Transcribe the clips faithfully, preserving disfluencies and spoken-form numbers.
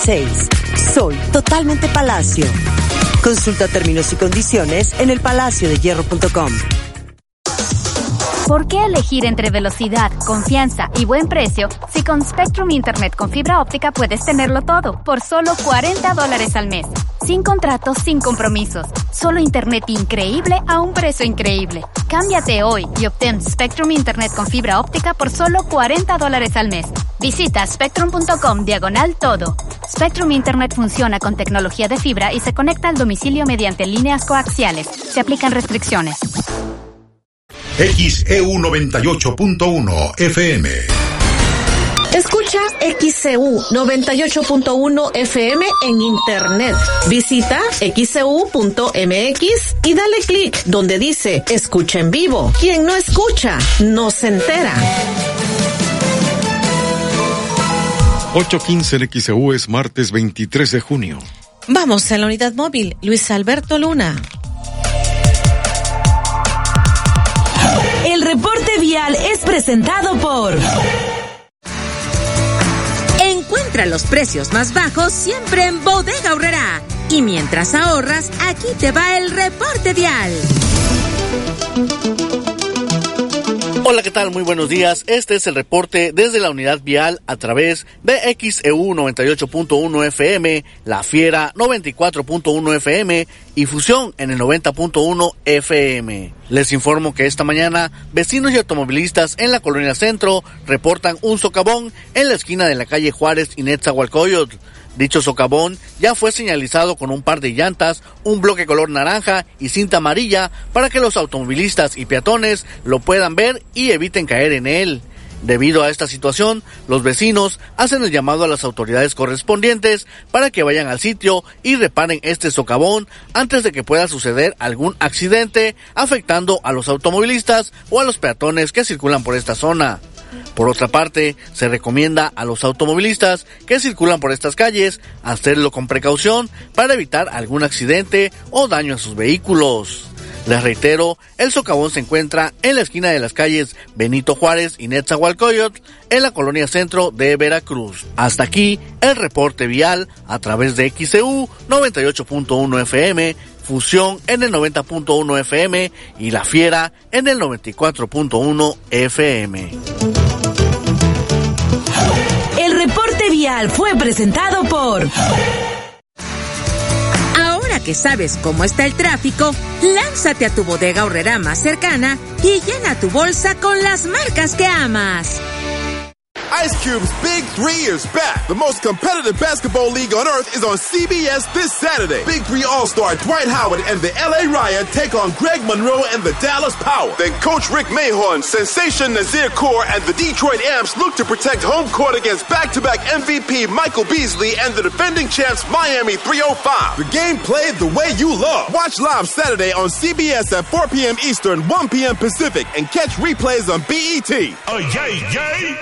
dieciséis. Soy totalmente Palacio. Consulta términos y condiciones en el palacio de hierro punto com. ¿Por qué elegir entre velocidad, confianza y buen precio si con Spectrum Internet con fibra óptica puedes tenerlo todo por solo cuarenta dólares al mes? Sin contratos, sin compromisos. Solo Internet increíble a un precio increíble. Cámbiate hoy y obtén Spectrum Internet con fibra óptica por solo cuarenta dólares al mes. Visita spectrum punto com diagonal todo. Spectrum Internet funciona con tecnología de fibra y se conecta al domicilio mediante líneas coaxiales. Se aplican restricciones. X E U noventa y ocho punto uno F M. Escucha X E U noventa y ocho punto uno F M en internet. Visita x e u punto m x y dale clic donde dice escucha en vivo. Quien no escucha, no se entera. ocho quince en X E U, es martes veintitrés de junio. Vamos a la unidad móvil. Luis Alberto Luna. El reporte vial es presentado por... Encuentra los precios más bajos siempre en Bodega Aurrerá. Y mientras ahorras, aquí te va el reporte vial. Hola, ¿qué tal? Muy buenos días. Este es el reporte desde la unidad vial a través de X E U noventa y ocho punto uno F M, La Fiera noventa y cuatro punto uno F M y Fusión en el noventa punto uno F M. Les informo que esta mañana vecinos y automovilistas en la colonia Centro reportan un socavón en la esquina de la calle Juárez y Netzahualcóyotl. Dicho socavón ya fue señalizado con un par de llantas, un bloque color naranja y cinta amarilla para que los automovilistas y peatones lo puedan ver y eviten caer en él. Debido a esta situación, los vecinos hacen el llamado a las autoridades correspondientes para que vayan al sitio y reparen este socavón antes de que pueda suceder algún accidente afectando a los automovilistas o a los peatones que circulan por esta zona. Por otra parte, se recomienda a los automovilistas que circulan por estas calles hacerlo con precaución para evitar algún accidente o daño a sus vehículos. Les reitero, el socavón se encuentra en la esquina de las calles Benito Juárez y Netzahualcóyotl en la colonia Centro de Veracruz. Hasta aquí el reporte vial a través de X E U noventa y ocho punto uno F M, Fusión en el noventa punto uno F M y La Fiera en el noventa y cuatro punto uno F M. El reporte vial fue presentado por... Ahora que sabes cómo está el tráfico, lánzate a tu Bodega Aurrerá más cercana y llena tu bolsa con las marcas que amas. Ice Cube's Big Three is back. The most competitive basketball league on earth is on C B S this Saturday. Big Three All-Star Dwight Howard and the L A Riot take on Greg Monroe and the Dallas Power. Then Coach Rick Mahorn, Sensation Nazir Kaur, and the Detroit Amps look to protect home court against back-to-back M V P Michael Beasley and the defending champs Miami three oh five. The game played the way you love. Watch live Saturday on C B S at four p.m. Eastern, one p.m. Pacific, and catch replays on B E T. Oh, yay, yay!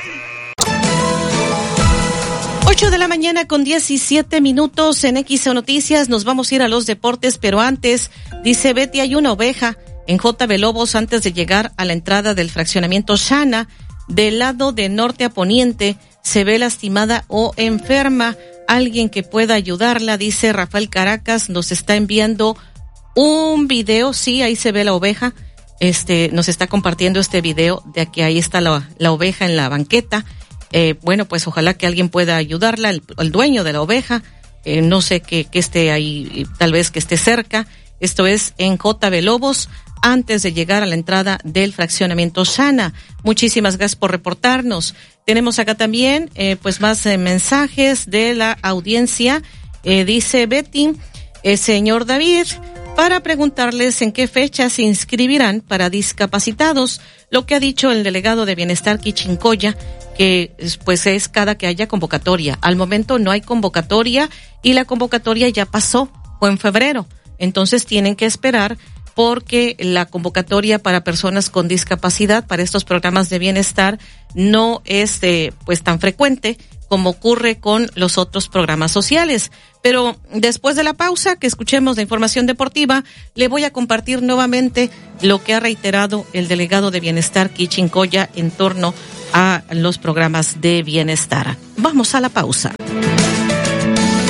ocho de la mañana con diecisiete minutos en X E U Noticias. Nos vamos a ir a los deportes, pero antes, dice Betty, hay una oveja en J B Lobos antes de llegar a la entrada del fraccionamiento Shana. Del lado de norte a poniente se ve lastimada o enferma. Alguien que pueda ayudarla, dice Rafael Caracas, nos está enviando un video. Sí, ahí se ve la oveja. Este, nos está compartiendo este video de que ahí está la, la oveja en la banqueta. Eh, bueno, pues ojalá que alguien pueda ayudarla, el, el dueño de la oveja, eh, no sé que, que esté ahí, tal vez que esté cerca. Esto es en J B Lobos, antes de llegar a la entrada del fraccionamiento Shana. Muchísimas gracias por reportarnos. Tenemos acá también, eh, pues más eh, mensajes de la audiencia. Eh, dice Betty, eh, señor David, para preguntarles en qué fecha se inscribirán para discapacitados, lo que ha dicho el delegado de Bienestar Quichincoya, que pues es cada que haya convocatoria. Al momento no hay convocatoria y la convocatoria ya pasó, fue en febrero. Entonces tienen que esperar porque la convocatoria para personas con discapacidad para estos programas de bienestar no es eh, pues tan frecuente como ocurre con los otros programas sociales. Pero después de la pausa, que escuchemos la información deportiva, le voy a compartir nuevamente lo que ha reiterado el delegado de Bienestar Quichincoya en torno a los programas de bienestar. Vamos a la pausa.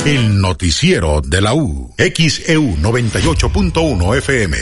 El noticiero de la U. X E U noventa y ocho punto uno F M.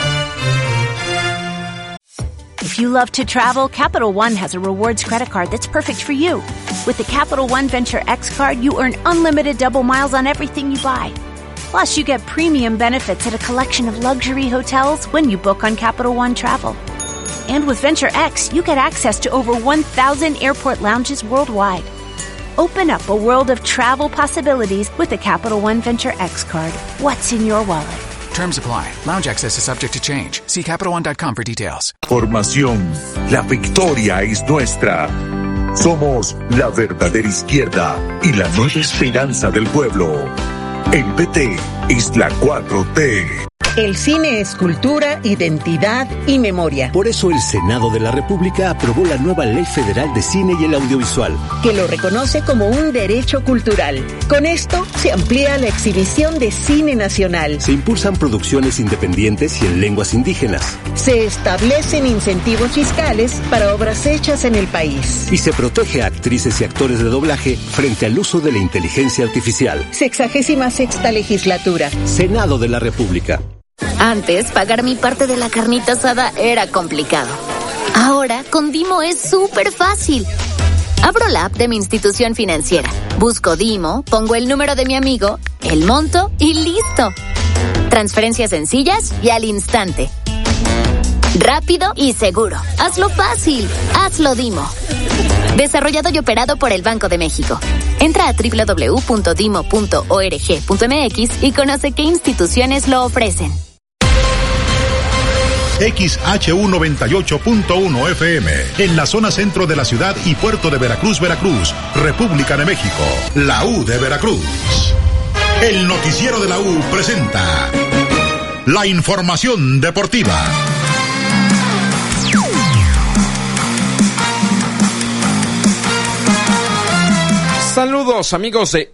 If you love to travel, Capital One has a rewards credit card that's perfect for you. With the Capital One Venture X card, you earn unlimited double miles on everything you buy. Plus, you get premium benefits at a collection of luxury hotels when you book on Capital One Travel. And with Venture X, you get access to over one thousand airport lounges worldwide. Open up a world of travel possibilities with the Capital One Venture X card. What's in your wallet? Terms apply. Lounge access is subject to change. See Capital One dot com for details. Formación. La victoria es nuestra. Somos la verdadera izquierda y la nueva esperanza del pueblo. El P T es la cuatro T. El cine es cultura, identidad y memoria. Por eso el Senado de la República aprobó la nueva Ley Federal de Cine y el Audiovisual, que lo reconoce como un derecho cultural. Con esto se amplía la exhibición de cine nacional. Se impulsan producciones independientes y en lenguas indígenas. Se establecen incentivos fiscales para obras hechas en el país. Y se protege a actrices y actores de doblaje frente al uso de la inteligencia artificial. Sexagésima sexta legislatura. Senado de la República. Antes, pagar mi parte de la carnita asada era complicado. Ahora, con Dimo es súper fácil. Abro la app de mi institución financiera, busco Dimo, pongo el número de mi amigo, el monto y listo. Transferencias sencillas y al instante. Rápido y seguro. Hazlo fácil. Hazlo Dimo. Desarrollado y operado por el Banco de México. Entra a doble u doble u doble u punto dimo punto org punto m x y conoce qué instituciones lo ofrecen. X H U noventa y ocho punto uno F M, en la zona centro de la ciudad y puerto de Veracruz, Veracruz, República de México, la U de Veracruz. El noticiero de la U presenta la información deportiva. Saludos amigos de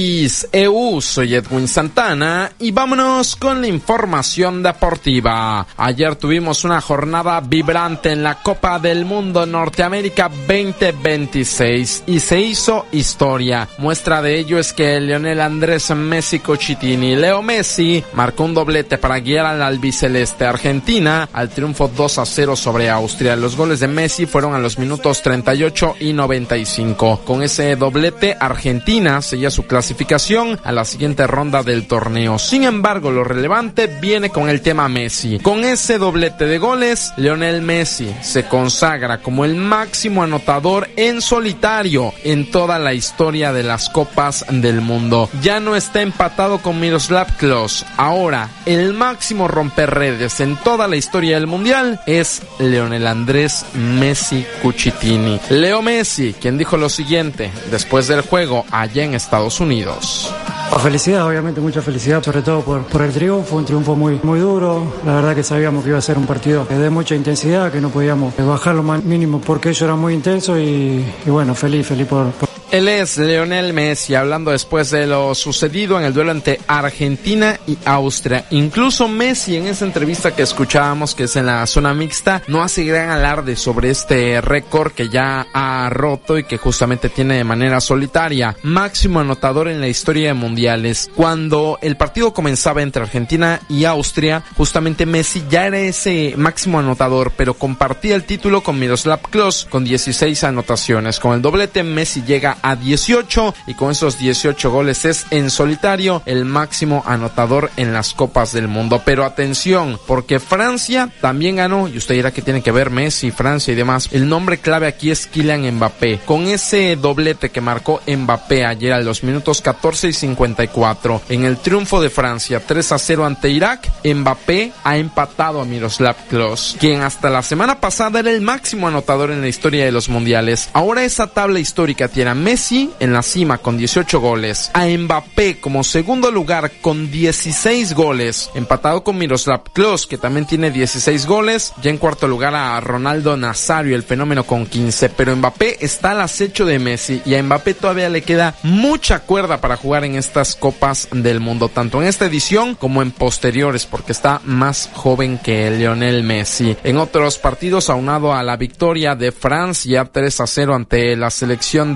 X E U, soy Edwin Santana y vámonos con la información deportiva. Ayer tuvimos una jornada vibrante en la Copa del Mundo Norteamérica veinte veintiséis y se hizo historia. Muestra de ello es que Lionel Andrés Messi Cucitini, Leo Messi, marcó un doblete para guiar al albiceleste Argentina al triunfo dos a cero sobre Austria. Los goles de Messi fueron a los minutos treinta y ocho y noventa y cinco. Con ese doblete, Argentina sella su clasificación a la siguiente ronda del torneo. Sin embargo, lo relevante viene con el tema Messi. Con ese doblete de goles, Lionel Messi se consagra como el máximo anotador en solitario en toda la historia de las Copas del Mundo. Ya no está empatado con Miroslav Klose. Ahora, el máximo romperredes en toda la historia del Mundial es Lionel Andrés Messi Cucitini. Leo Messi, quien dijo lo siguiente después del juego allá en Estados Unidos. La felicidad, obviamente mucha felicidad, sobre todo por, por el triunfo, un triunfo muy, muy duro. La verdad que sabíamos que iba a ser un partido de mucha intensidad, que no podíamos bajar lo más mínimo porque ello era muy intenso y, y bueno, feliz, feliz por... por... Él es Lionel Messi, hablando después de lo sucedido en el duelo entre Argentina y Austria. Incluso Messi, en esa entrevista que escuchábamos, que es en la zona mixta, no hace gran alarde sobre este récord que ya ha roto y que justamente tiene de manera solitaria. Máximo anotador en la historia de mundiales. Cuando el partido comenzaba entre Argentina y Austria, justamente Messi ya era ese máximo anotador, pero compartía el título con Miroslav Klose con dieciséis anotaciones. Con el doblete, Messi llega a dieciocho y con esos dieciocho goles es en solitario el máximo anotador en las Copas del Mundo. Pero atención, porque Francia también ganó, y usted dirá que tiene que ver Messi, Francia y demás. El nombre clave aquí es Kylian Mbappé. Con ese doblete que marcó Mbappé ayer a los minutos catorce y cincuenta y cuatro en el triunfo de Francia tres a cero ante Irak, Mbappé ha empatado a Miroslav Klose, quien hasta la semana pasada era el máximo anotador en la historia de los mundiales. Ahora esa tabla histórica tiene a Messi en la cima con dieciocho goles, a Mbappé como segundo lugar con dieciséis goles, empatado con Miroslav Klose, que también tiene dieciséis goles, ya en cuarto lugar a Ronaldo Nazario, el fenómeno, con quince, pero Mbappé está al acecho de Messi y a Mbappé todavía le queda mucha cuerda para jugar en estas Copas del Mundo, tanto en esta edición como en posteriores, porque está más joven que Lionel Messi. En otros partidos, aunado a la victoria de Francia tres a cero ante la selección de Irak,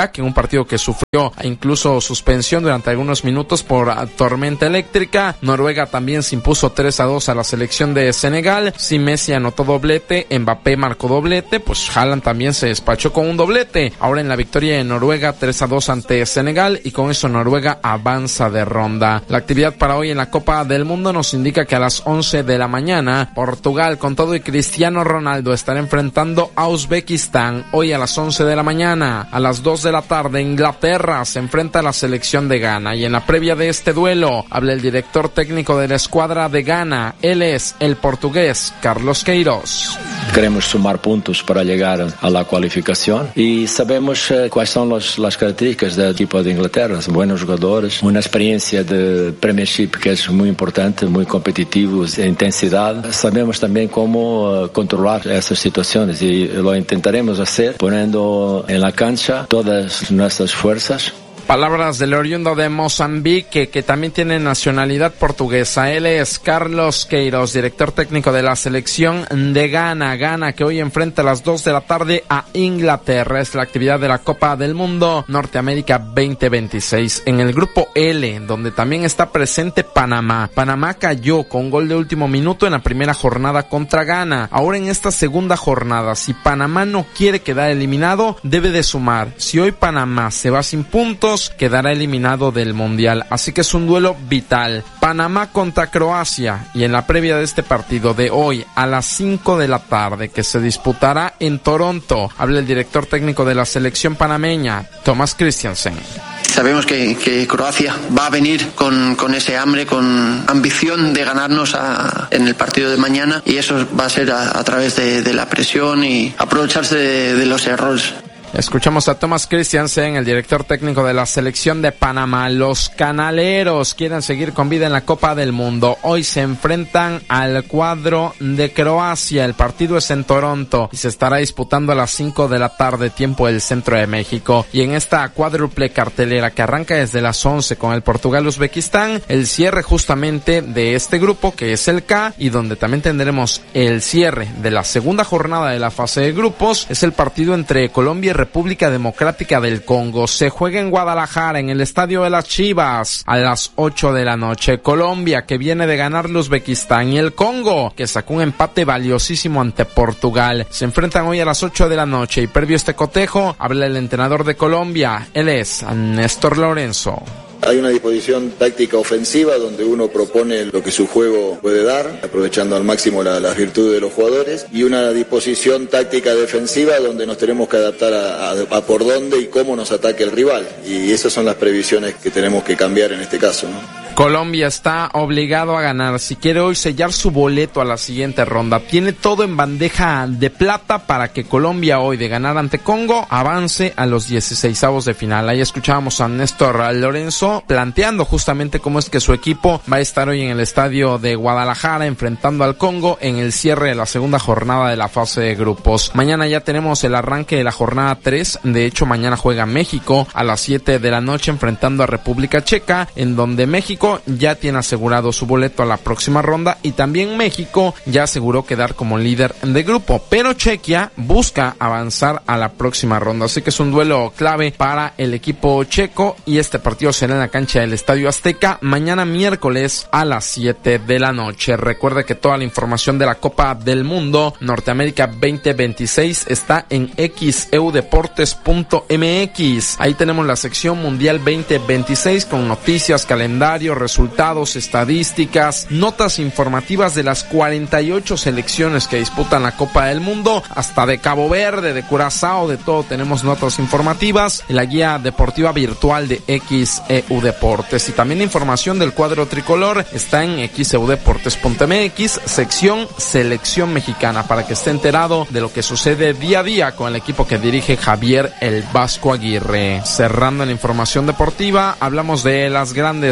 Irak en un partido que sufrió incluso suspensión durante algunos minutos por tormenta eléctrica. Noruega también se impuso tres a dos a la selección de Senegal. Si Messi anotó doblete, Mbappé marcó doblete, pues Haaland también se despachó con un doblete. Ahora en la victoria de Noruega tres a dos ante Senegal, y con eso Noruega avanza de ronda. La actividad para hoy en la Copa del Mundo nos indica que a las once de la mañana Portugal con todo y Cristiano Ronaldo estará enfrentando a Uzbekistán. Hoy a las once de la mañana. A las dos de la tarde Inglaterra se enfrenta a la selección de Ghana, y en la previa de este duelo habla el director técnico de la escuadra de Ghana. Él es el portugués Carlos Queiroz. Queremos sumar puntos para llegar a la cualificación y sabemos eh, cuáles son los, las características del equipo de Inglaterra. Buenos jugadores, una experiencia de Premiership que es muy importante, muy competitivo, de intensidad. Sabemos también cómo uh, controlar esas situaciones y lo intentaremos hacer poniendo en la cancha todas nuestras fuerzas. Palabras del oriundo de Mozambique, que también tiene nacionalidad portuguesa. Él es Carlos Queiroz, director técnico de la selección de Ghana. Ghana que hoy enfrenta a las dos de la tarde a Inglaterra. Es la actividad de la Copa del Mundo Norteamérica veinte veintiséis. En el grupo L, donde también está presente Panamá. Panamá cayó con gol de último minuto en la primera jornada contra Ghana. Ahora en esta segunda jornada, si Panamá no quiere quedar eliminado, debe de sumar. Si hoy Panamá se va sin puntos, quedará eliminado del Mundial. Así que es un duelo vital. Panamá contra Croacia, y en la previa de este partido de hoy a las cinco de la tarde, que se disputará en Toronto, habla el director técnico de la selección panameña, Thomas Christiansen. Sabemos que, que Croacia va a venir con, con ese hambre, con ambición de ganarnos a, en el partido de mañana, y eso va a ser a, a través de, de la presión y aprovecharse de, de los errores. Escuchamos a Thomas Christiansen, el director técnico de la selección de Panamá. Los canaleros quieren seguir con vida en la Copa del Mundo. Hoy se enfrentan al cuadro de Croacia. El partido es en Toronto y se estará disputando a las cinco de la tarde, tiempo del centro de México. Y en esta cuádruple cartelera que arranca desde las once con el Portugal-Uzbekistán, el cierre justamente de este grupo, que es el K, y donde también tendremos el cierre de la segunda jornada de la fase de grupos, es el partido entre Colombia y República Democrática del Congo. Se juega en Guadalajara, en el Estadio de las Chivas, a las ocho de la noche. Colombia, que viene de ganar Uzbekistán, y el Congo, que sacó un empate valiosísimo ante Portugal. Se enfrentan hoy a las ocho de la noche, y previo a este cotejo habla el entrenador de Colombia. Él es Néstor Lorenzo. Hay una disposición táctica ofensiva donde uno propone lo que su juego puede dar, aprovechando al máximo la, las virtudes de los jugadores, y una disposición táctica defensiva donde nos tenemos que adaptar a, a, a por dónde y cómo nos ataque el rival. Y esas son las previsiones que tenemos que cambiar en este caso, ¿no? Colombia está obligado a ganar si quiere hoy sellar su boleto a la siguiente ronda. Tiene todo en bandeja de plata para que Colombia hoy, de ganar ante Congo, avance a los dieciseisavos de final. Ahí escuchábamos a Néstor Lorenzo planteando justamente cómo es que su equipo va a estar hoy en el estadio de Guadalajara enfrentando al Congo en el cierre de la segunda jornada de la fase de grupos. Mañana ya tenemos el arranque de la jornada tres. De hecho, mañana juega México a las siete de la noche enfrentando a República Checa, en donde México ya tiene asegurado su boleto a la próxima ronda, y también México ya aseguró quedar como líder de grupo, pero Chequia busca avanzar a la próxima ronda, así que es un duelo clave para el equipo checo, y este partido será en la cancha del Estadio Azteca mañana miércoles a las siete de la noche. Recuerde que toda la información de la Copa del Mundo Norteamérica veinte veintiséis está en x e u deportes punto m x. Ahí tenemos la sección Mundial veinte veintiséis con noticias, calendario, resultados, estadísticas, notas informativas de las cuarenta y ocho selecciones que disputan la Copa del Mundo, hasta de Cabo Verde, de Curazao, de todo tenemos notas informativas en la guía deportiva virtual de X E U Deportes. Y también información del cuadro tricolor está en x e u deportes punto m x, sección Selección Mexicana, para que esté enterado de lo que sucede día a día con el equipo que dirige Javier El Vasco Aguirre. Cerrando la información deportiva, hablamos de las grandes ligas.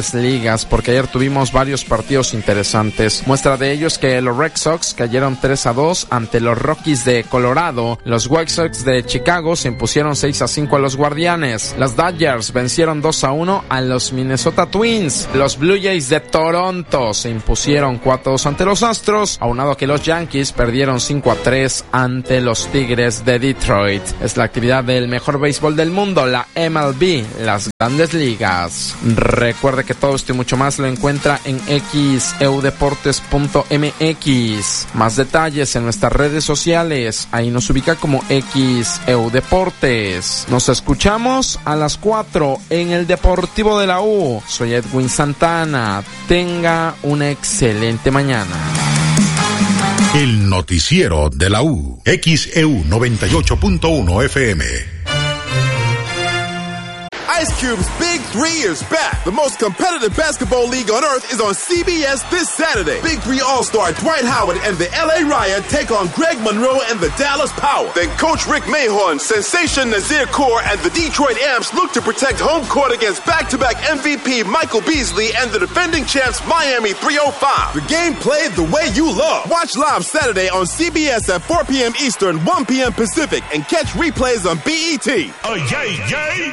Ligas, porque ayer tuvimos varios partidos interesantes. Muestra de ello es que los Red Sox cayeron tres a dos ante los Rockies de Colorado. Los White Sox de Chicago se impusieron seis a cinco a los Guardianes. Los Dodgers vencieron dos a uno a los Minnesota Twins. Los Blue Jays de Toronto se impusieron cuatro a dos ante los Astros, aunado a que los Yankees perdieron cinco a tres ante los Tigres de Detroit. Es la actividad del mejor béisbol del mundo, la M L B, las Grandes Ligas. Recuerde que todo esto y mucho más lo encuentra en x e u deportes punto m x. Más detalles en nuestras redes sociales, ahí nos ubica como X E U Deportes. Nos escuchamos a las cuatro en el Deportivo de la U. Soy Edwin Santana. Tenga una excelente mañana. El noticiero de la U. X E U noventa y ocho punto uno F M. Ice Cube's Big Three is back. The most competitive basketball league on earth is on C B S this Saturday. Big Three All-Star Dwight Howard and the L A Riot take on Greg Monroe and the Dallas Power. Then Coach Rick Mahorn, Sensation Nazir Kaur, and the Detroit Amps look to protect home court against back-to-back M V P Michael Beasley and the defending champs Miami three oh five. The game played the way you love. Watch live Saturday on C B S at four p.m. Eastern, one p.m. Pacific, and catch replays on B E T. Oh, yay, yay!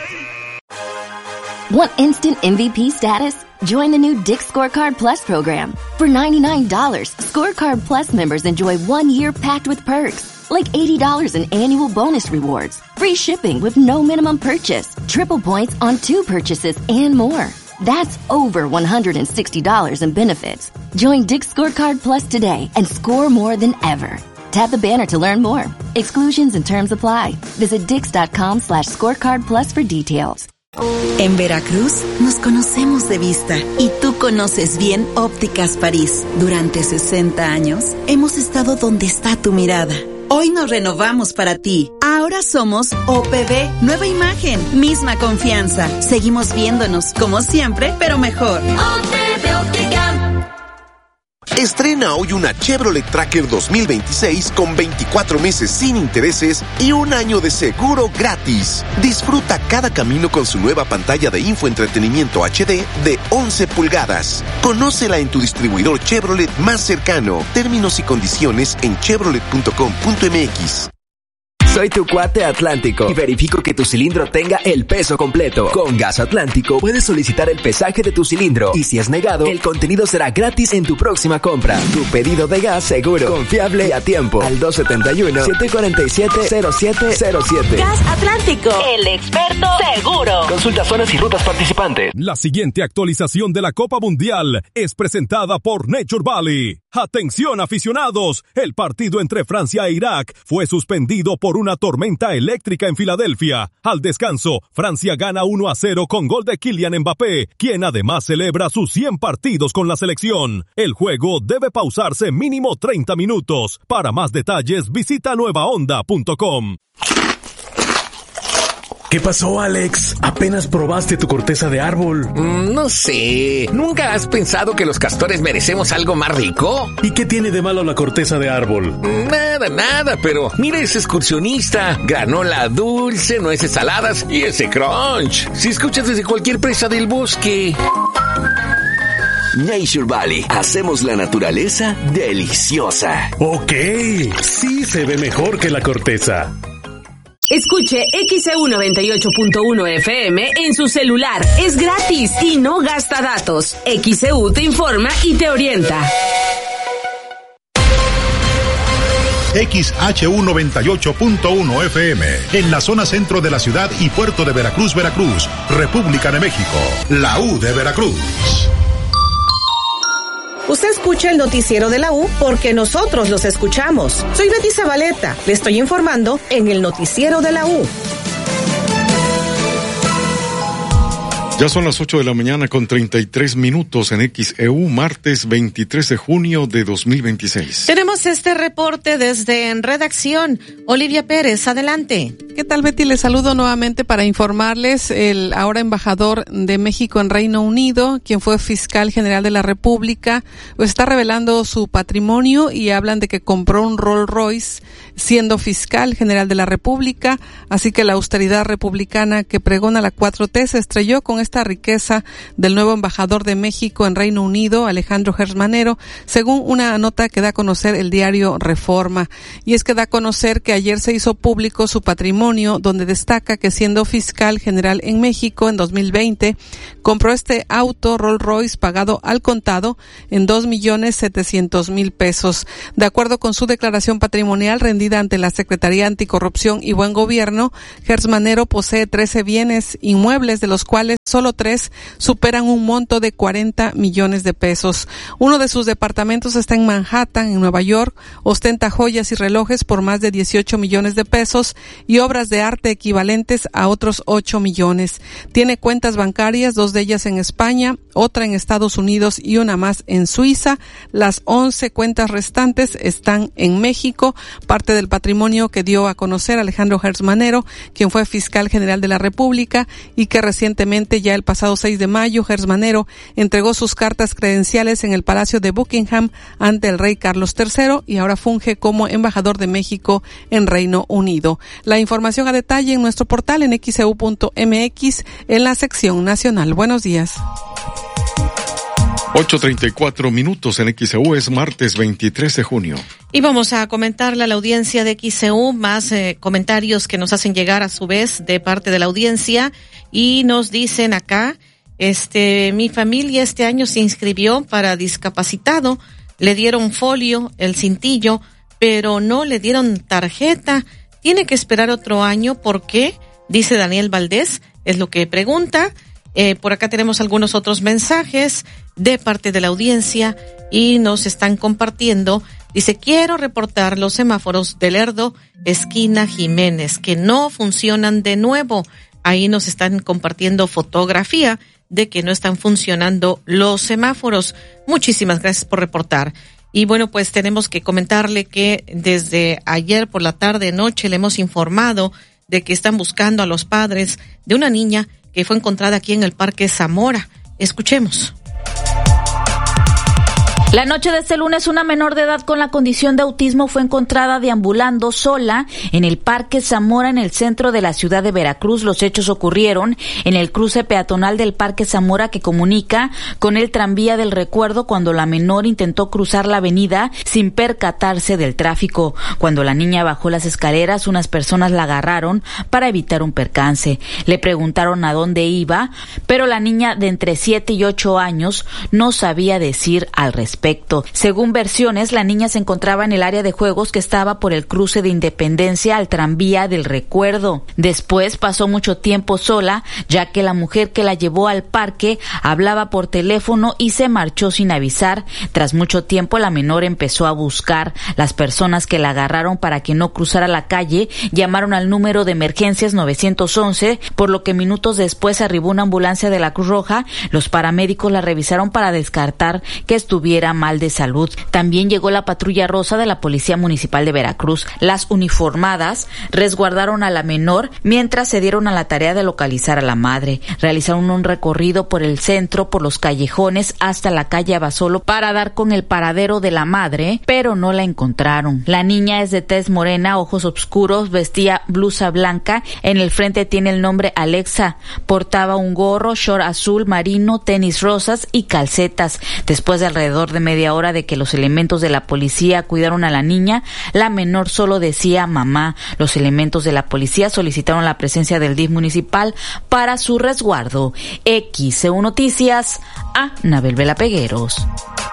Want instant M V P status? Join the new Dick's Scorecard Plus program. For ninety-nine dollars, Scorecard Plus members enjoy one year packed with perks, like eighty dollars in annual bonus rewards, free shipping with no minimum purchase, triple points on two purchases, and more. That's over one hundred sixty dollars in benefits. Join Dick's Scorecard Plus today and score more than ever. Tap the banner to learn more. Exclusions and terms apply. Visit dix.com slash scorecard plus for details. En Veracruz nos conocemos de vista y tú conoces bien Ópticas París. Durante sesenta años hemos estado donde está tu mirada. Hoy nos renovamos para ti. Ahora somos O P B, nueva imagen, misma confianza. Seguimos viéndonos como siempre, pero mejor. O P B Óptica. Estrena hoy una Chevrolet Tracker dos mil veintiséis con veinticuatro meses sin intereses y un año de seguro gratis. Disfruta cada camino con su nueva pantalla de infoentretenimiento H D de once pulgadas. Conócela en tu distribuidor Chevrolet más cercano. Términos y condiciones en chevrolet punto com punto m x. Soy tu cuate Atlántico y verifico que tu cilindro tenga el peso completo. Con Gas Atlántico puedes solicitar el pesaje de tu cilindro y si es negado, el contenido será gratis en tu próxima compra. Tu pedido de gas seguro, confiable y a tiempo. Al dos setenta y uno, siete cuarenta y siete, cero siete cero siete. Gas Atlántico, el experto seguro. Consulta zonas y rutas participantes. La siguiente actualización de la Copa Mundial es presentada por Nature Valley. Atención aficionados, el partido entre Francia e Irak fue suspendido por una tormenta eléctrica en Filadelfia. Al descanso, Francia gana uno a cero con gol de Kylian Mbappé, quien además celebra sus cien partidos con la selección. El juego debe pausarse mínimo treinta minutos. Para más detalles, visita nueva onda punto com. ¿Qué pasó, Alex? ¿Apenas probaste tu corteza de árbol? Mm, no sé. ¿Nunca has pensado que los castores merecemos algo más rico? ¿Y qué tiene de malo la corteza de árbol? Nada, nada, pero mira ese excursionista. Granola dulce, nueces saladas y ese crunch. Si escuchas desde cualquier presa del bosque. Nature Valley. Hacemos la naturaleza deliciosa. Ok. Sí se ve mejor que la corteza. Escuche X E U noventa y ocho punto uno F M en su celular. Es gratis y no gasta datos. X E U te informa y te orienta. X H U noventa y ocho punto uno F M, en la zona centro de la ciudad y puerto de Veracruz, Veracruz, República de México, la U de Veracruz. Usted escucha el noticiero de la U porque nosotros los escuchamos. Soy Betty Zabaleta, le estoy informando en el noticiero de la U. Ya son las ocho de la mañana con treinta y tres minutos en X E U, martes veintitrés de junio de dos mil veintiséis. Tenemos este reporte desde en redacción. Olivia Pérez, adelante. ¿Qué tal, Betty? Les saludo nuevamente para informarles el ahora embajador de México en Reino Unido, quien fue fiscal general de la República, pues está revelando su patrimonio y hablan de que compró un Rolls Royce siendo fiscal general de la República, así que la austeridad republicana que pregona la cuatro T se estrelló con esta riqueza del nuevo embajador de México en Reino Unido, Alejandro Gertz Manero, según una nota que da a conocer el diario Reforma. Y es que da a conocer que ayer se hizo público su patrimonio, donde destaca que siendo fiscal general en México en dos mil veinte, compró este auto Rolls Royce pagado al contado en dos millones setecientos mil pesos. De acuerdo con su declaración patrimonial rendida ante la Secretaría Anticorrupción y Buen Gobierno, Gertz Manero posee trece bienes inmuebles, de los cuales solo tres superan un monto de cuarenta millones de pesos. Uno de sus departamentos está en Manhattan, en Nueva York, ostenta joyas y relojes por más de dieciocho millones de pesos y obras de arte equivalentes a otros ocho millones. Tiene cuentas bancarias, dos de ellas en España, otra en Estados Unidos y una más en Suiza. Las once cuentas restantes están en México, parte del patrimonio que dio a conocer Alejandro Gertz Manero, quien fue fiscal general de la República y que recientemente, ya el pasado seis de mayo, Gertz Manero entregó sus cartas credenciales en el Palacio de Buckingham ante el rey Carlos tercero y ahora funge como embajador de México en Reino Unido. La información a detalle en nuestro portal en equis e u punto eme equis en la sección nacional. Buenos días. ocho treinta y cuatro minutos en X E U, es martes veintitrés de junio. Y vamos a comentarle a la audiencia de X E U más eh, comentarios que nos hacen llegar a su vez de parte de la audiencia y nos dicen acá, este, mi familia este año se inscribió para discapacitado, le dieron folio, el cintillo, pero no le dieron tarjeta. Tiene que esperar otro año, ¿por qué? Dice Daniel Valdés, es lo que pregunta. Eh, por acá tenemos algunos otros mensajes de parte de la audiencia y nos están compartiendo. Dice, quiero reportar los semáforos de Lerdo, esquina Jiménez, que no funcionan de nuevo. Ahí nos están compartiendo fotografía de que no están funcionando los semáforos. Muchísimas gracias por reportar. Y bueno, pues tenemos que comentarle que desde ayer por la tarde noche le hemos informado de que están buscando a los padres de una niña que fue encontrada aquí en el Parque Zamora. Escuchemos. La noche de este lunes, una menor de edad con la condición de autismo fue encontrada deambulando sola en el Parque Zamora, en el centro de la ciudad de Veracruz. Los hechos ocurrieron en el cruce peatonal del Parque Zamora que comunica con el tranvía del Recuerdo, cuando la menor intentó cruzar la avenida sin percatarse del tráfico. Cuando la niña bajó las escaleras, unas personas la agarraron para evitar un percance. Le preguntaron a dónde iba, pero la niña de entre siete y ocho años no sabía decir al respecto. Según versiones, la niña se encontraba en el área de juegos que estaba por el cruce de Independencia al tranvía del Recuerdo. Después pasó mucho tiempo sola, ya que la mujer que la llevó al parque hablaba por teléfono y se marchó sin avisar. Tras mucho tiempo, la menor empezó a buscar. Las personas que la agarraron para que no cruzara la calle llamaron al número de emergencias nueve once, por lo que minutos después arribó una ambulancia de la Cruz Roja. Los paramédicos la revisaron para descartar que estuviera mal de salud. También llegó la patrulla rosa de la Policía Municipal de Veracruz. Las uniformadas resguardaron a la menor mientras se dieron a la tarea de localizar a la madre. Realizaron un recorrido por el centro, por los callejones hasta la calle Abasolo para dar con el paradero de la madre, pero no la encontraron. La niña es de tez morena, ojos oscuros, vestía blusa blanca, en el frente tiene el nombre Alexa, portaba un gorro, short azul marino, tenis rosas y calcetas. Después de alrededor de media hora de que los elementos de la policía cuidaron a la niña, la menor solo decía mamá. Los elementos de la policía solicitaron la presencia del D I F municipal para su resguardo. X E U Noticias, a Nabel Vela Pegueros.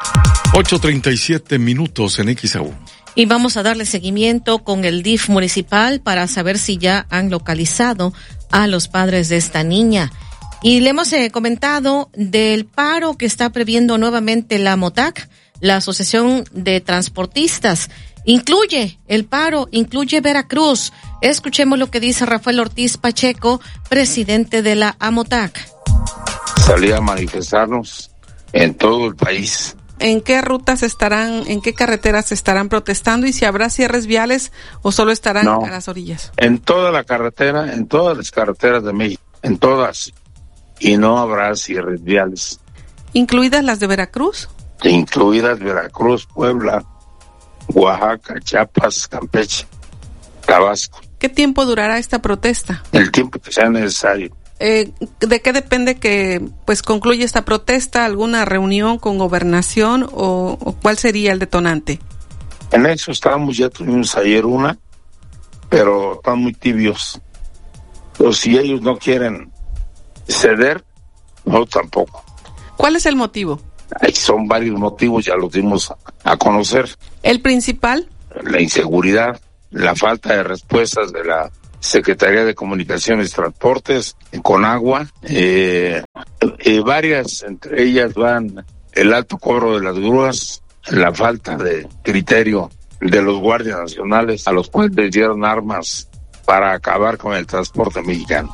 ocho treinta y siete minutos en X E U. Y vamos a darle seguimiento con el D I F municipal para saber si ya han localizado a los padres de esta niña. Y le hemos eh, comentado del paro que está previendo nuevamente la AMOTAC, la Asociación de Transportistas. Incluye el paro, incluye Veracruz. Escuchemos lo que dice Rafael Ortiz Pacheco, presidente de la AMOTAC. Salí a manifestarnos en todo el país ¿en qué rutas estarán, en qué carreteras estarán protestando y si habrá cierres viales o solo estarán no, a las orillas? En toda la carretera, en todas las carreteras de México, en todas, y no habrá cierres viales. ¿Incluidas las de Veracruz? Incluidas Veracruz, Puebla, Oaxaca, Chiapas, Campeche, Tabasco. ¿Qué tiempo durará esta protesta? El tiempo que sea necesario. Eh, ¿De qué depende que pues concluya esta protesta? ¿Alguna reunión con gobernación o, o cuál sería el detonante? En eso estábamos, ya tuvimos ayer una, pero están muy tibios. Pero si ellos no quieren ceder, no tampoco. ¿Cuál es el motivo? Ahí son varios motivos, ya los dimos a conocer. ¿El principal? La inseguridad, la falta de respuestas de la Secretaría de Comunicaciones y Transportes, con agua, eh, eh, varias, entre ellas van el alto cobro de las grúas, la falta de criterio de los guardias nacionales a los cuales les dieron armas para acabar con el transporte mexicano.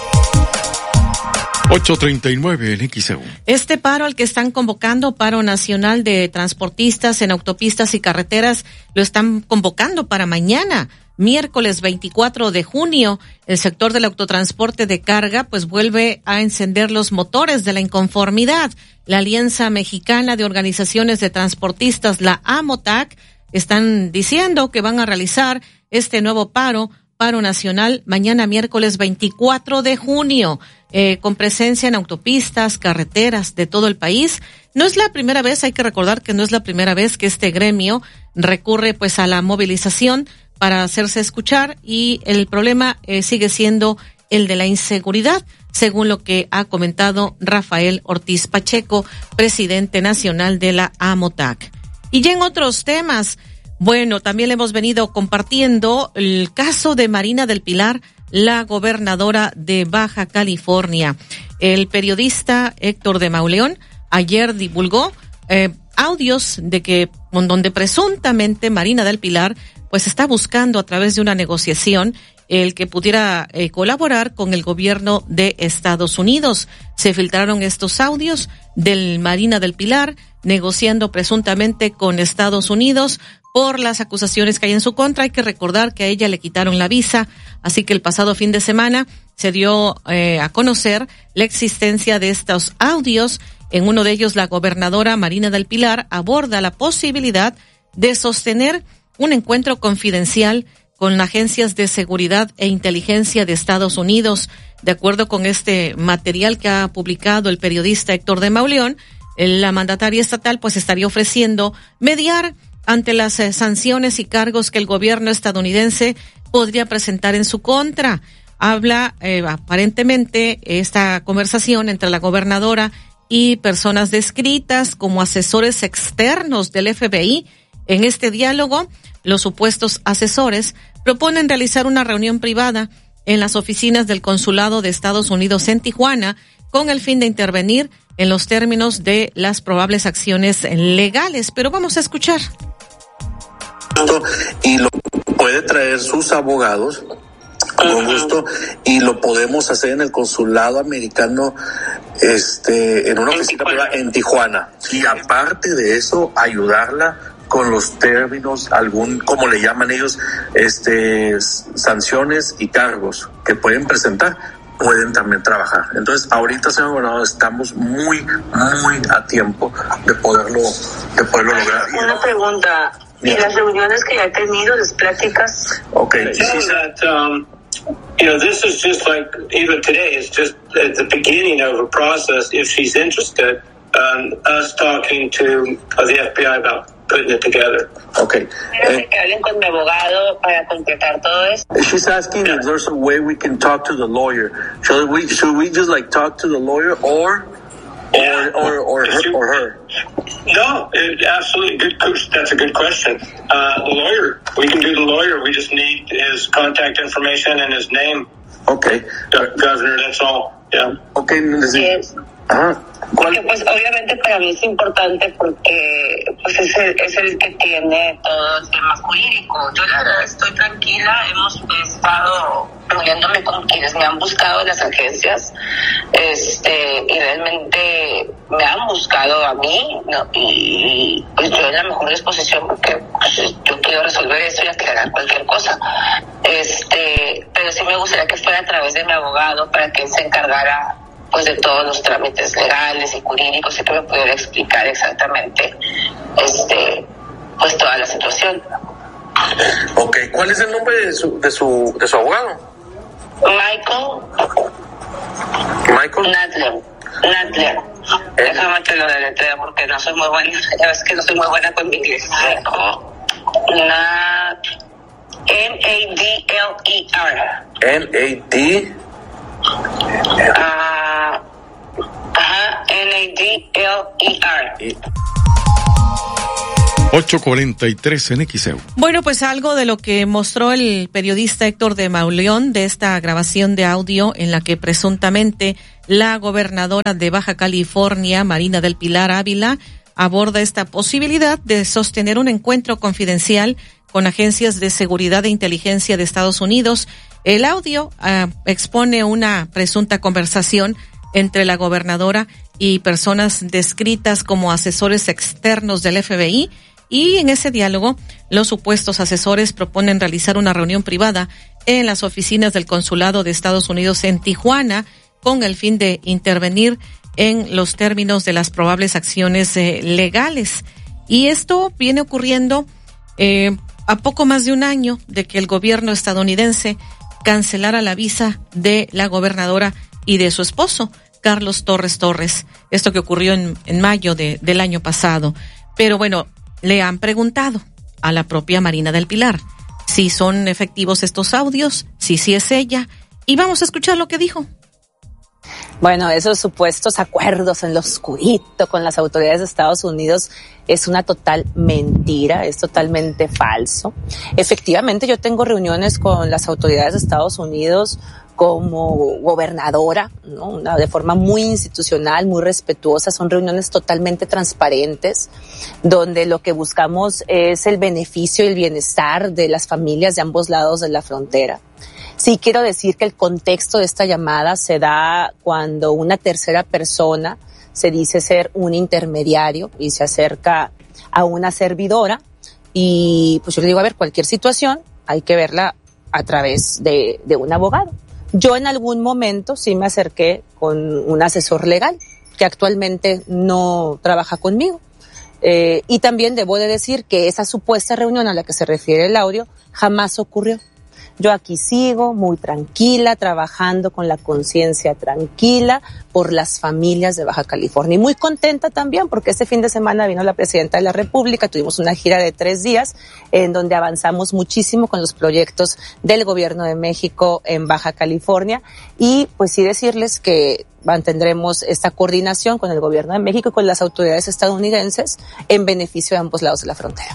ocho treinta y nueve en X E U. Este paro al que están convocando, paro nacional de transportistas en autopistas y carreteras, lo están convocando para mañana, miércoles veinticuatro de junio. El sector del autotransporte de carga pues vuelve a encender los motores de la inconformidad. La Alianza Mexicana de Organizaciones de Transportistas, la AMOTAC, están diciendo que van a realizar este nuevo paro, paro nacional, mañana miércoles veinticuatro de junio, eh, con presencia en autopistas, carreteras de todo el país. No es la primera vez, hay que recordar que no es la primera vez que este gremio recurre pues a la movilización para hacerse escuchar, y el problema eh, sigue siendo el de la inseguridad, según lo que ha comentado Rafael Ortiz Pacheco, presidente nacional de la AMOTAC. Y ya en otros temas, bueno, también le hemos venido compartiendo el caso de Marina del Pilar, la gobernadora de Baja California. El periodista Héctor de Mauleón ayer divulgó eh, audios de que, donde presuntamente Marina del Pilar pues está buscando a través de una negociación el que pudiera eh, colaborar con el gobierno de Estados Unidos. Se filtraron estos audios del Marina del Pilar negociando presuntamente con Estados Unidos por las acusaciones que hay en su contra. Hay que recordar que a ella le quitaron la visa, así que el pasado fin de semana se dio eh, a conocer la existencia de estos audios. En uno de ellos, la gobernadora Marina del Pilar aborda la posibilidad de sostener un encuentro confidencial con agencias de seguridad e inteligencia de Estados Unidos. De acuerdo con este material que ha publicado el periodista Héctor de Mauleón, la mandataria estatal pues estaría ofreciendo mediar ante las eh, sanciones y cargos que el gobierno estadounidense podría presentar en su contra. Habla eh, aparentemente esta conversación entre la gobernadora y personas descritas como asesores externos del F B I. En este diálogo, los supuestos asesores proponen realizar una reunión privada en las oficinas del Consulado de Estados Unidos en Tijuana con el fin de intervenir en los términos de las probables acciones legales. Pero vamos a escuchar. Y lo puede traer sus abogados con gusto, y lo podemos hacer en el consulado americano, este, en una oficina privada en Tijuana. Y aparte de eso, ayudarla con los términos, algún, como le llaman ellos, este, sanciones y cargos que pueden presentar, pueden también trabajar. Entonces, ahorita, señor gobernador, estamos muy, muy a tiempo de poderlo, de poderlo lograr. Una pregunta. ¿Y las reuniones que ya he tenido, las pláticas? Okay. You know that, um, you know, this is just like, even today, it's just at the beginning of a process, if she's interested, um, us talking to uh, the F B I about putting it together. Okay. Quiero que hablen con mi abogado para concretar todo esto. She's asking if there's a way we can talk to the lawyer. Should we, should we just like talk to the lawyer, or Yeah. Or, or, or, her, or her? No, it, absolutely. Good. That's a good question. Uh, the lawyer, we can do the lawyer. We just need his contact information and his name. Okay. Governor, that's all. Yeah. Okay. Yes. Ajá. Porque pues obviamente para mí es importante porque pues es el, es el que tiene todo el tema jurídico. Yo la verdad estoy tranquila, hemos estado reuniéndome con quienes me han buscado en las agencias, este, y realmente me han buscado a mí, ¿no? Y pues yo en la mejor disposición porque pues, yo quiero resolver eso y aclarar cualquier cosa. Este, pero sí me gustaría que fuera a través de mi abogado para que él se encargara pues de todos los trámites legales y jurídicos y que me pudiera explicar exactamente este pues toda la situación. Ok, ¿cuál es el nombre de su de su de su abogado? Michael Michael Nadler Nadler eh. Déjame te lo deletreo porque no soy muy buena, ya ves que no soy muy buena con mi inglés. Nad M A D L E R M A D Ah, uh, ajá, N A D L E R. ocho cuarenta y tres en X E U. Bueno, pues algo de lo que mostró el periodista Héctor de Mauleón de esta grabación de audio en la que presuntamente la gobernadora de Baja California, Marina del Pilar Ávila, aborda esta posibilidad de sostener un encuentro confidencial con agencias de seguridad e inteligencia de Estados Unidos. El audio uh, expone una presunta conversación entre la gobernadora y personas descritas como asesores externos del F B I, y en ese diálogo los supuestos asesores proponen realizar una reunión privada en las oficinas del Consulado de Estados Unidos en Tijuana con el fin de intervenir en los términos de las probables acciones eh, legales. Y esto viene ocurriendo eh, a poco más de un año de que el gobierno estadounidense cancelara la visa de la gobernadora y de su esposo, Carlos Torres Torres. Esto que ocurrió en, en mayo de, del año pasado. Pero bueno, le han preguntado a la propia Marina del Pilar si son efectivos estos audios, si sí es ella, y vamos a escuchar lo que dijo. Bueno, esos supuestos acuerdos en lo oscurito con las autoridades de Estados Unidos es una total mentira, es totalmente falso. Efectivamente, yo tengo reuniones con las autoridades de Estados Unidos como gobernadora, ¿no? Una, de forma muy institucional, muy respetuosa. Son reuniones totalmente transparentes, donde lo que buscamos es el beneficio y el bienestar de las familias de ambos lados de la frontera. Sí quiero decir que el contexto de esta llamada se da cuando una tercera persona se dice ser un intermediario y se acerca a una servidora, y pues yo le digo, a ver, cualquier situación hay que verla a través de, de un abogado. Yo en algún momento sí me acerqué con un asesor legal que actualmente no trabaja conmigo. Eh, y también debo de decir que esa supuesta reunión a la que se refiere el audio jamás ocurrió. Yo aquí sigo muy tranquila, trabajando con la conciencia tranquila por las familias de Baja California. Y muy contenta también porque este fin de semana vino la presidenta de la República, tuvimos una gira de tres días en donde avanzamos muchísimo con los proyectos del Gobierno de México en Baja California. Y pues sí decirles que mantendremos esta coordinación con el Gobierno de México y con las autoridades estadounidenses en beneficio de ambos lados de la frontera.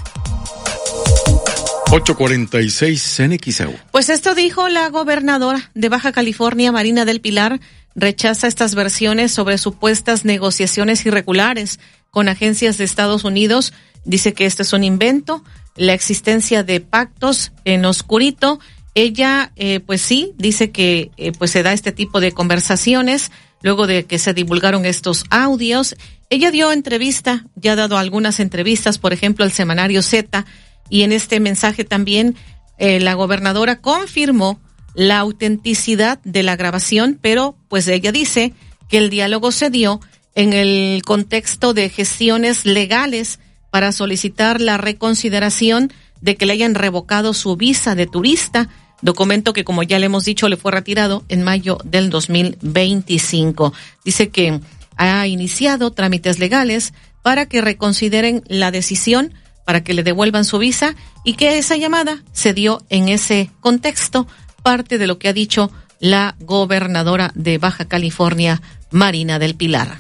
ocho cuarenta y seis en X E U. Pues esto dijo la gobernadora de Baja California, Marina del Pilar. Rechaza estas versiones sobre supuestas negociaciones irregulares con agencias de Estados Unidos. Dice que este es un invento, la existencia de pactos en oscurito. Ella, eh, pues sí, dice que eh, pues se da este tipo de conversaciones luego de que se divulgaron estos audios. Ella dio entrevista, ya ha dado algunas entrevistas, por ejemplo, al semanario Z. Y en este mensaje también eh, la gobernadora confirmó la autenticidad de la grabación, pero pues ella dice que el diálogo se dio en el contexto de gestiones legales para solicitar la reconsideración de que le hayan revocado su visa de turista, documento que, como ya le hemos dicho, le fue retirado en mayo del dos mil veinticinco. Dice que ha iniciado trámites legales para que reconsideren la decisión, para que le devuelvan su visa, y que esa llamada se dio en ese contexto, parte de lo que ha dicho la gobernadora de Baja California, Marina del Pilar.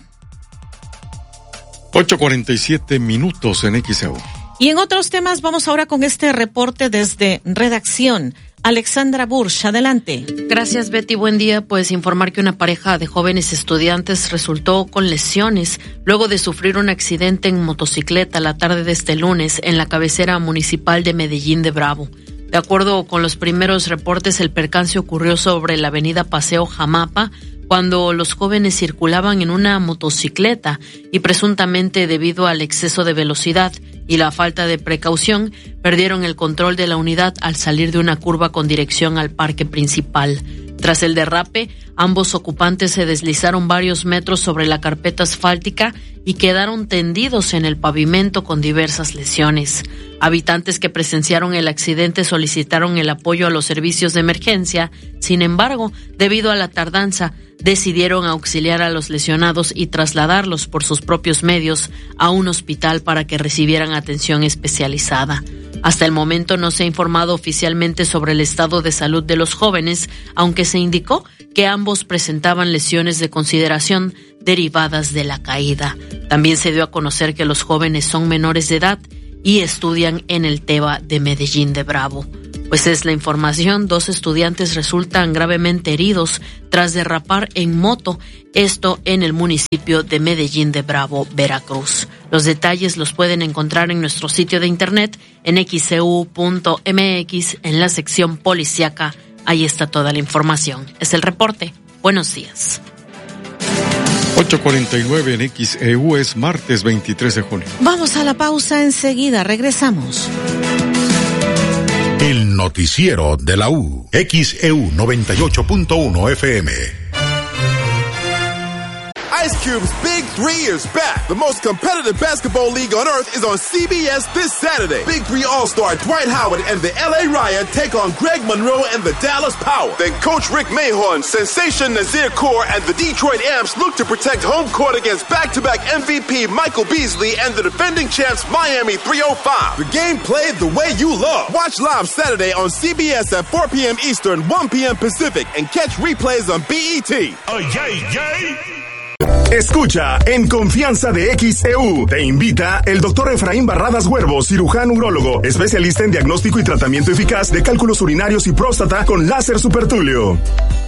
ocho cuarenta y siete minutos en X E U. Y en otros temas vamos ahora con este reporte desde redacción. Alexandra Bursch, adelante. Gracias, Betty. Buen día. Puedes informar que una pareja de jóvenes estudiantes resultó con lesiones luego de sufrir un accidente en motocicleta la tarde de este lunes en la cabecera municipal de Medellín de Bravo. De acuerdo con los primeros reportes, el percance ocurrió sobre la avenida Paseo Jamapa, cuando los jóvenes circulaban en una motocicleta y presuntamente debido al exceso de velocidad y la falta de precaución, perdieron el control de la unidad al salir de una curva con dirección al parque principal. Tras el derrape, ambos ocupantes se deslizaron varios metros sobre la carpeta asfáltica y quedaron tendidos en el pavimento con diversas lesiones. Habitantes que presenciaron el accidente solicitaron el apoyo a los servicios de emergencia. Sin embargo, debido a la tardanza, decidieron auxiliar a los lesionados y trasladarlos por sus propios medios a un hospital para que recibieran atención especializada. Hasta el momento no se ha informado oficialmente sobre el estado de salud de los jóvenes, aunque se indicó que ambos presentaban lesiones de consideración derivadas de la caída. También se dio a conocer que los jóvenes son menores de edad y estudian en el TEBA de Medellín de Bravo. Pues es la información, dos estudiantes resultan gravemente heridos tras derrapar en moto, esto en el municipio de Medellín de Bravo, Veracruz. Los detalles los pueden encontrar en nuestro sitio de internet en equis ce u punto eme equis en la sección policiaca. Ahí está toda la información. Es el reporte. Buenos días. ocho cuarenta y nueve en X E U, es martes veintitrés de junio. Vamos a la pausa, enseguida regresamos. El noticiero de la U, X E U noventa y ocho punto uno F M. Ice Cube's Big Three is back. The most competitive basketball league on earth is on C B S this Saturday. Big Three All-Star Dwight Howard and the L A Riot take on Greg Monroe and the Dallas Power. Then Coach Rick Mahorn, Sensation Nazir Kaur, and the Detroit Amps look to protect home court against back-to-back M V P Michael Beasley and the defending champs Miami three oh five. The game played the way you love. Watch live Saturday on C B S at four p.m. Eastern, one p.m. Pacific, and catch replays on B E T. Oh, yay, yay. Escucha En Confianza de X E U. Te invita el doctor Efraín Barradas Huervo, cirujano urólogo, especialista en diagnóstico y tratamiento eficaz de cálculos urinarios y próstata con láser supertulio.